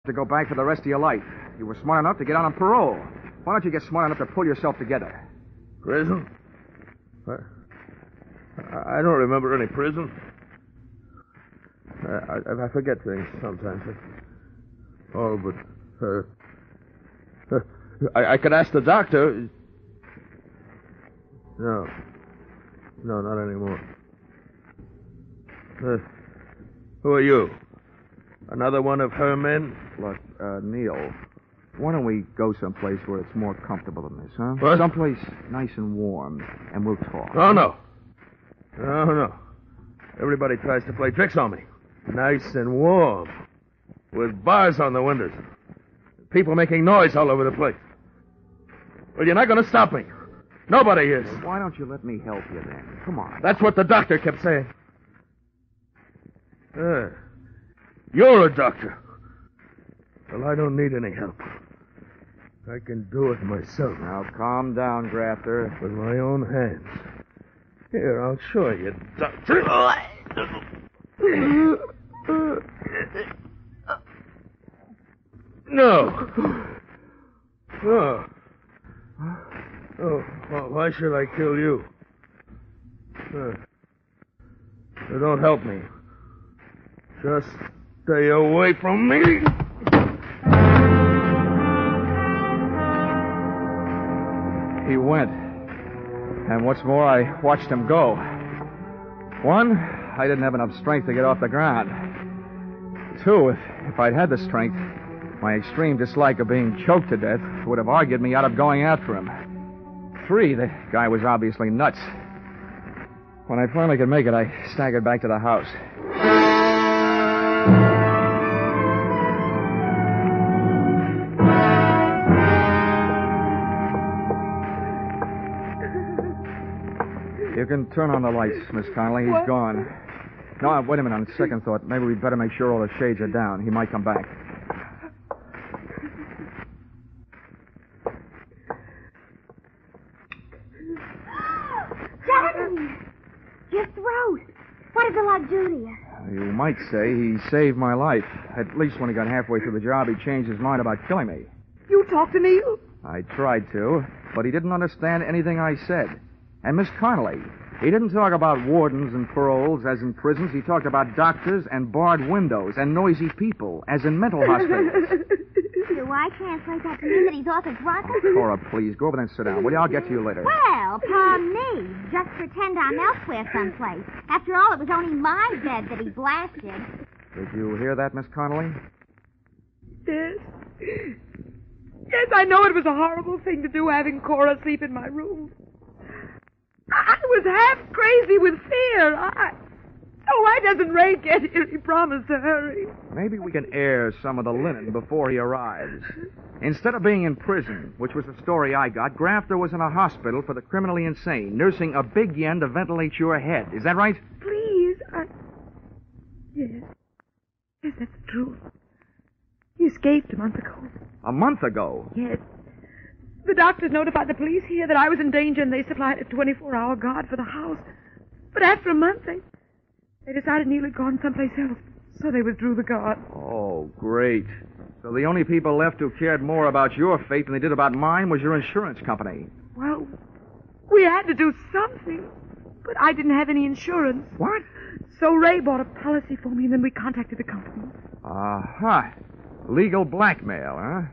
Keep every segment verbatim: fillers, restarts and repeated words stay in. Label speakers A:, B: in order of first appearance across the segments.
A: to go back for the rest of your life. You were smart enough to get out on parole. Why don't you get smart enough to pull yourself together?
B: Prison? I, I don't remember any prison. I, I, I forget things sometimes. Oh, but... Uh, uh, I, I could ask the doctor. No. No, not anymore. Uh, who are you? Another one of her men?
A: Look, uh, Neil, why don't we go someplace where it's more comfortable than this, huh?
B: What?
A: Someplace nice and warm, and we'll talk.
B: Oh, no. No, no. Everybody tries to play tricks on me. Nice and warm. With bars on the windows. People making noise all over the place. Well, you're not going to stop me. Nobody is.
A: Well, why don't you let me help you then? Come on.
B: That's what the doctor kept saying. Uh, you're a doctor. Well, I don't need any help. I can do it myself.
A: Now, calm down, Grafter.
B: With my own hands. Here, I'll show you, doctor. No. No. Oh, well, why should I kill you? Uh, so don't help me. Just stay away from me.
A: He went. And what's more, I watched him go. One, I didn't have enough strength to get off the ground. Two, if, if I'd had the strength, my extreme dislike of being choked to death would have argued me out of going after him. Three, the guy was obviously nuts. When I finally could make it, I staggered back to the house. You can turn on the lights, Miss Connolly. He's
C: What?
A: gone. No, wait a minute. On second thought, maybe we'd better make sure all the shades are down. He might come back.
C: Johnny! Your throat. What did the lug do to you?
A: You might say he saved my life. At least when he got halfway through the job, he changed his mind about killing me.
C: You talked to Neil?
A: I tried to, but he didn't understand anything I said. And Miss Connolly, he didn't talk about wardens and paroles, as in prisons. He talked about doctors and barred windows and noisy people, as in mental hospitals.
D: Do I translate that to mean that he's off his rocker?
A: Oh, Cora, please, go over there and sit down, will you? I'll get to you later.
D: Well, pardon me. Just pretend I'm elsewhere someplace. After all, it was only my bed that he blasted.
A: Did you hear that, Miss Connolly?
C: Yes. Yes, I know it was a horrible thing to do, having Cora sleep in my room. I, I was half crazy with fear. I... Oh, why doesn't Ray get here? He promised to hurry.
A: Maybe we can air some of the linen before he arrives. Instead of being in prison, which was the story I got, Grafter was in a hospital for the criminally insane, nursing a big yen to ventilate your head. Is that right?
C: Please, I... Yes. Yes, that's the truth. He escaped a month ago.
A: A month ago?
C: Yes. The doctors notified the police here that I was in danger, and they supplied a twenty-four hour guard for the house. But after a month, they... They decided Neil had gone someplace else, so they withdrew the guard.
A: Oh, great. So the only people left who cared more about your fate than they did about mine was your insurance company.
C: Well, we had to do something, but I didn't have any insurance.
A: What?
C: So Ray bought a policy for me, and then we contacted the company.
A: Uh-huh. Legal blackmail, huh?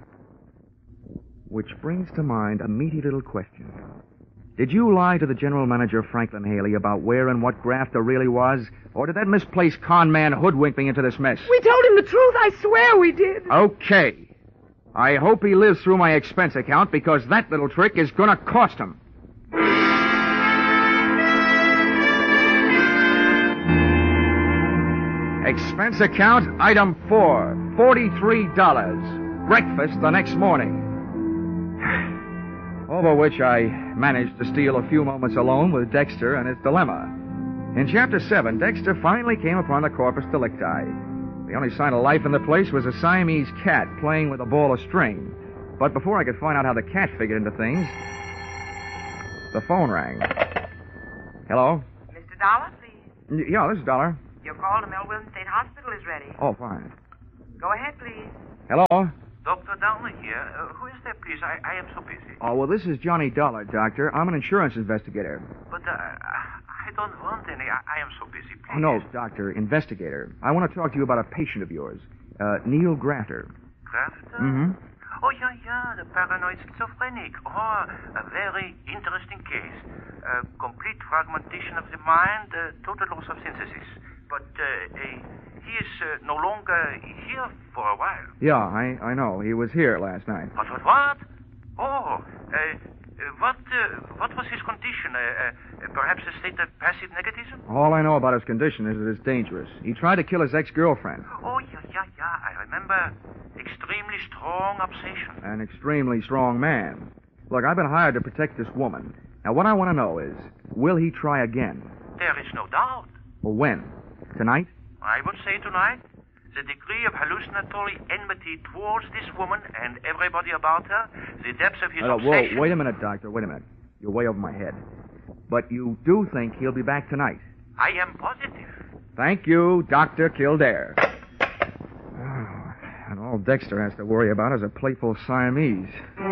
A: Which brings to mind a meaty little question. Did you lie to the general manager, Franklin Haley, about where and what Grafter really was? Or did that misplaced con man hoodwink me into this mess?
C: We told him the truth. I swear we did.
A: Okay. I hope he lives through my expense account, because that little trick is going to cost him. Expense account, item four, forty-three dollars. Breakfast the next morning. Over which I managed to steal a few moments alone with Dexter and his dilemma. In Chapter seven, Dexter finally came upon the corpus delicti. The only sign of life in the place was a Siamese cat playing with a ball of string. But before I could find out how the cat figured into things, the phone rang. Hello?
E: Mister Dollar, please.
A: Y- yeah, this is Dollar.
E: Your call to Mel Wilson State Hospital is ready.
A: Oh, fine.
E: Go ahead, please.
A: Hello?
F: Doctor Downer here. Uh, who is there, please? I, I am so busy.
A: Oh, well, this is Johnny Dollar, Doctor. I'm an insurance investigator.
F: But uh, I don't want any. I, I am so busy. Please.
A: Oh, no, Doctor, investigator. I want to talk to you about a patient of yours, uh, Neil Grafter.
F: Grafter?
A: Mm-hmm.
F: Oh, yeah, yeah, the paranoid schizophrenic. Oh, a very interesting case. Uh, complete fragmentation of the mind, uh, total loss of synthesis. But uh, uh, he is uh, no longer here for a while.
A: Yeah, I, I know. He was here last night.
F: What, what, what? Oh, uh, uh, what, uh, what was his condition? Uh, uh, perhaps a state of passive negativism?
A: All I know about his condition is that it's dangerous. He tried to kill his ex-girlfriend.
F: Oh, yeah, yeah, yeah. I remember. Extremely strong obsession.
A: An extremely strong man. Look, I've been hired to protect this woman. Now, what I want to know is, will he try again?
F: There is no doubt.
A: Well, when? Tonight?
F: I would say tonight. The degree of hallucinatory enmity towards this woman and everybody about her, the depths of his
A: Uh,
F: obsession...
A: Whoa, wait a minute, Doctor, wait a minute. You're way over my head. But you do think he'll be back tonight?
F: I am positive.
A: Thank you, Doctor Kildare. Oh, and all Dexter has to worry about is a playful Siamese.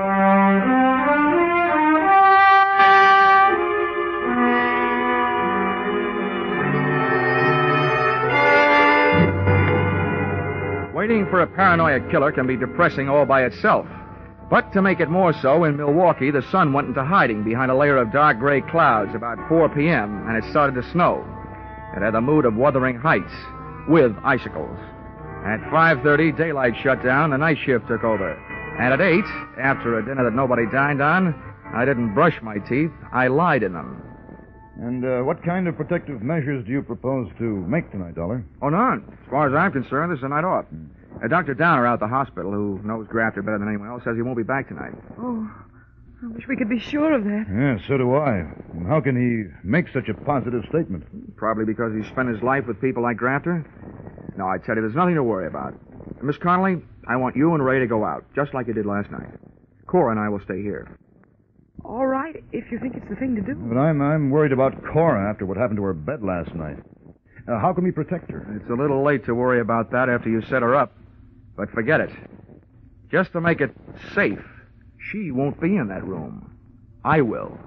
A: Waiting for a paranoia killer can be depressing all by itself. But to make it more so, in Milwaukee, the sun went into hiding behind a layer of dark gray clouds about four p.m., and it started to snow. It had the mood of Wuthering Heights, with icicles. At five thirty, daylight shut down, the night shift took over. And at eight, after a dinner that nobody dined on, I didn't brush my teeth, I lied in them.
G: And uh, what kind of protective measures do you propose to make tonight, Dollar?
A: Oh, none. As far as I'm concerned, this is a night off. Uh, Doctor Downer out at the hospital, who knows Grafter better than anyone else, says he won't be back tonight.
C: Oh, I wish we could be sure of that.
G: Yeah, so do I. And how can he make such a positive statement?
A: Probably because he spent his life with people like Grafter. No, I tell you, there's nothing to worry about. Miss Connolly, I want you and Ray to go out, just like you did last night. Cora and I will stay here.
C: All right, if you think it's the thing to do.
G: But I'm I'm worried about Cora after what happened to her bed last night. Uh, how can we protect her?
A: It's a little late to worry about that after you set her up. But forget it. Just to make it safe, she won't be in that room. I will.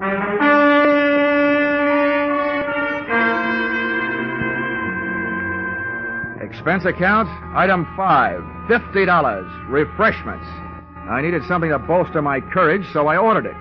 A: Expense account, item five, fifty dollars, refreshments. I needed something to bolster my courage, so I ordered it.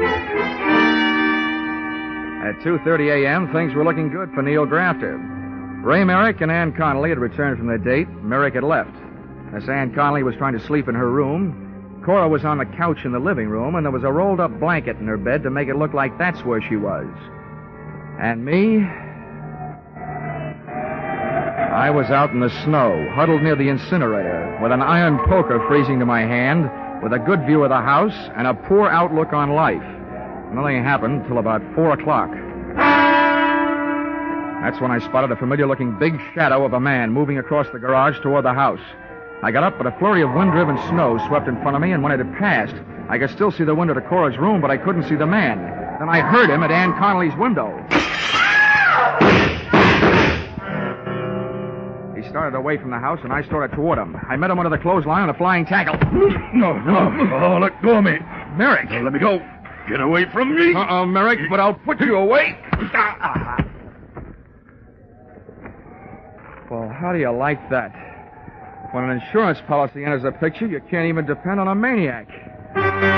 A: At two thirty a.m., things were looking good for Neil Grafter. Ray Merrick and Ann Connolly had returned from their date. Merrick had left. Miss Ann Connolly was trying to sleep in her room. Cora was on the couch in the living room, and there was a rolled-up blanket in her bed to make it look like that's where she was. And me? I was out in the snow, huddled near the incinerator, with an iron poker freezing to my hand, with a good view of the house and a poor outlook on life. Nothing happened till about four o'clock. That's when I spotted a familiar-looking big shadow of a man moving across the garage toward the house. I got up, but a flurry of wind-driven snow swept in front of me, and when it had passed, I could still see the window to Cora's room, but I couldn't see the man. Then I heard him at Ann Connolly's window. He started away from the house, and I started toward him. I met him under the clothesline on a flying tackle.
B: No, no. Oh, let go of me.
A: Merrick.
B: Oh, let me go. Get away from me.
A: Uh-uh, Merrick, but I'll put you away. Well, how do you like that? When an insurance policy enters the picture, you can't even depend on a maniac.